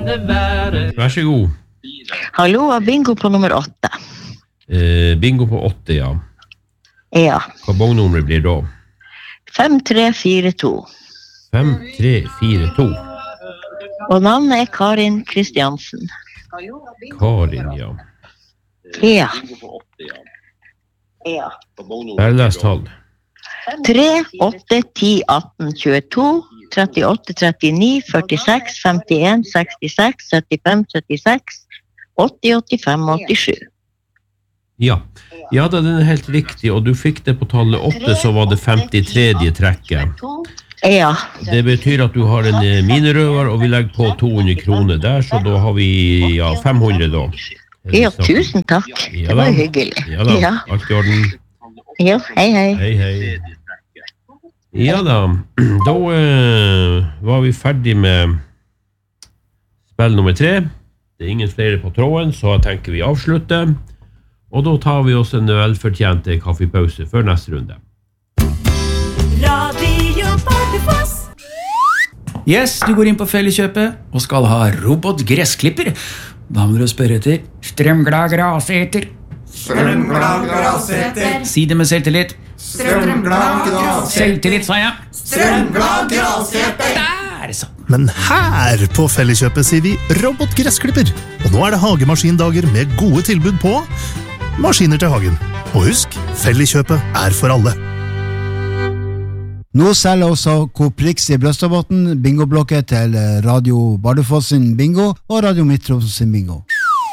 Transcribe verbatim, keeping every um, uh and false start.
Vær så god. Hallo, bingo på nummer åtte. Eh, bingo på åtte, ja. Ja. Hva bongnummeret blir da? fem tre fire to. fem tre fire to. Og navnet er Karin Kristiansen. Karin, ja. Ja. Ja. Der les tall. tre, åtte, ti, atten, tjueto, trettiåtte, trettini, førtiseks, femtien, sekstiseks, syttifem, syttiseks, åtti, åttifem, åttisju. Ja. Ja, da, den er helt riktig, og du fikk det på tallet åtte, så var det femtitredje trekket. Ja. Det betyr at du har en minerøver, og vi legger på to hundre kroner der, så da har vi, ja, fem hundre da. Ja, tusen takk. Det var hyggelig. Ja da, ja. Alt i orden. Ja, hei, hei. Hei, hei. Ja da, da uh, var vi ferdig med spill nummer tre. Det er ingen flere på tråden, så jeg tenker vi avslutter. Og da tar vi oss en velfortjent kaffepause før neste runde. Radio Bardufoss. Yes, du går inn på Felleskjøpet og skal ha robotgressklipper. Da må du spørre etter strømglad graseter. Strømglad graseter. Si det med selvtillit. Strømglad graseter. Selvtillit, sa jeg. Strømglad graseter. Der, så. Men her på Felleskjøpet sier vi robotgressklipper. Og nå er det hagemaskindager med gode tilbud på maskiner til hagen. Og husk, Felleskjøpet er for alle. Nå selger også Coop Rix i Brøstadbotn bingoblokker til Radio Bardufoss sin bingo og Radio Midt-Troms sin bingo.